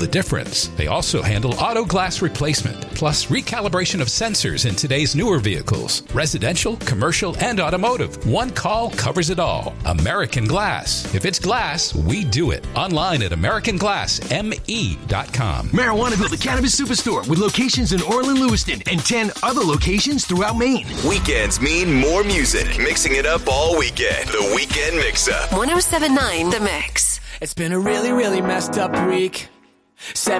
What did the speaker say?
the difference. They also handle auto glass replacement, plus recalibration of sensors in today's newer vehicles. Residential, commercial, and automotive. One call covers it all. American Glass. If it's glass, we do it. Online at AmericanGlassME.com. Marijuanaville, the cannabis superstore, with locations in Orland, Lewiston, and 10 other locations throughout Maine. Weekends mean more music. Mixing it up all weekend. The Weekend Mix-Up. 107.9 The Mix. It's been a really, really messed up week.